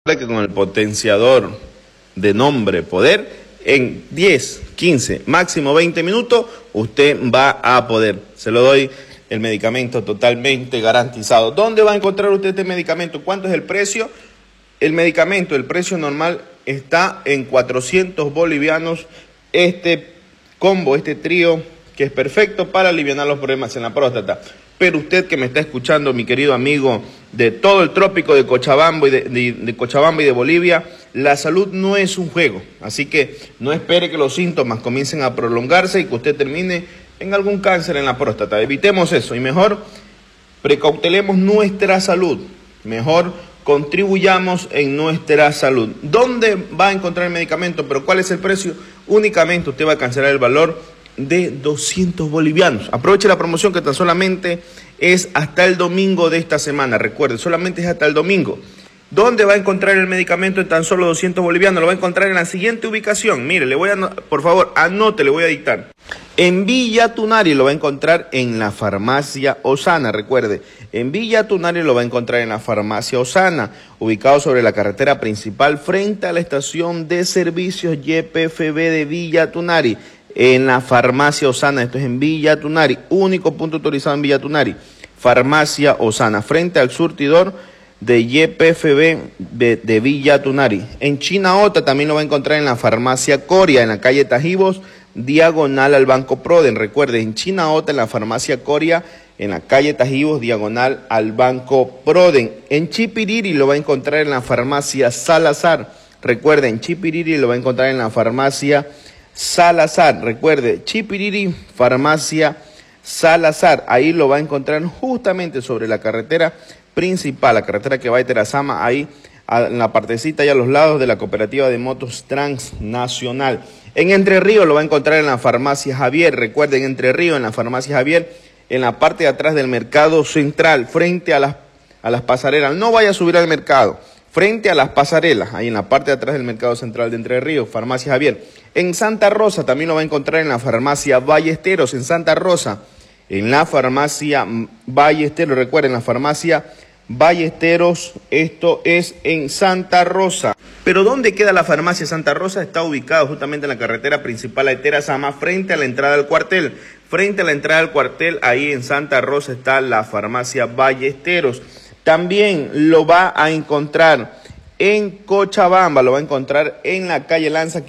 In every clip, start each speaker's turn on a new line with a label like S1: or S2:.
S1: Que con el potenciador de nombre poder, en 10, 15, máximo 20 minutos, usted va a poder. Se lo doy el medicamento totalmente garantizado. ¿Dónde va a encontrar usted este medicamento? ¿Cuánto es el precio? El medicamento, el precio normal está en 400 bolivianos. Este combo, este trío, que es perfecto para aliviar los problemas en la próstata. Pero usted que me está escuchando, mi querido amigo de todo el trópico de Cochabamba y de Cochabamba y de Bolivia, la salud no es un juego. Así que no espere que los síntomas comiencen a prolongarse y que usted termine en algún cáncer en la próstata. Evitemos eso y mejor precautelemos nuestra salud. Mejor contribuyamos en nuestra salud. ¿Dónde va a encontrar el medicamento? ¿Pero cuál es el precio? Únicamente usted va a cancelar el valor de 200 bolivianos. Aproveche la promoción que tan solamente es hasta el domingo de esta semana. Recuerde, solamente es hasta el domingo. ¿Dónde va a encontrar el medicamento en tan solo 200 bolivianos? Lo va a encontrar en la siguiente ubicación. Mire, por favor, anote, le voy a dictar. En Villa Tunari lo va a encontrar en la farmacia Osana. Recuerde, en Villa Tunari lo va a encontrar en la farmacia Osana, ubicado sobre la carretera principal frente a la estación de servicios YPFB de Villa Tunari. En la farmacia Osana, esto es en Villa Tunari, único punto autorizado en Villa Tunari, farmacia Osana, frente al surtidor de YPFB de Villa Tunari. En Chinaota también lo va a encontrar en la farmacia Coria, en la calle Tajibos, diagonal al Banco Proden. Recuerde, en Chinaota, en la farmacia Coria, en la calle Tajibos, diagonal al Banco Proden. En Chipiriri lo va a encontrar en la farmacia Salazar. Recuerde, en Chipiriri lo va a encontrar en la farmacia Salazar. Recuerde, Chipiriri, farmacia Salazar. Ahí lo va a encontrar justamente sobre la carretera principal, la carretera que va a Terazama, ahí en la partecita y a los lados de la cooperativa de motos transnacional. En Entre Ríos lo va a encontrar en la farmacia Javier. Recuerden, Entre Ríos, en la farmacia Javier, en la parte de atrás del mercado central, frente a las pasarelas. No vaya a subir al mercado, frente a las pasarelas, ahí en la parte de atrás del mercado central de Entre Ríos, farmacia Javier. En Santa Rosa también lo va a encontrar en la farmacia Ballesteros, en Santa Rosa, en la farmacia Ballesteros. Recuerden, la farmacia Ballesteros, esto es en Santa Rosa. Pero ¿dónde queda la farmacia Santa Rosa? Está ubicado justamente en la carretera principal de Terazama, frente a la entrada del cuartel. Frente a la entrada del cuartel, ahí en Santa Rosa está la farmacia Ballesteros. También lo va a encontrar en Cochabamba, lo va a encontrar en la calle Lanza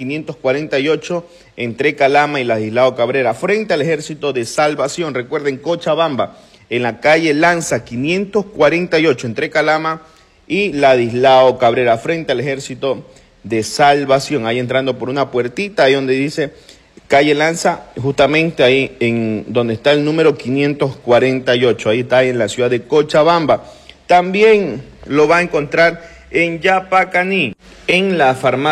S1: 548, entre Calama y Ladislao Cabrera, frente al Ejército de Salvación. Recuerden, Cochabamba, en la calle Lanza 548, entre Calama y Ladislao Cabrera, frente al Ejército de Salvación. Ahí entrando por una puertita, ahí donde dice calle Lanza, justamente ahí en donde está el número 548, ahí está en la ciudad de Cochabamba. También lo va a encontrar en Yapacaní, en la farmacia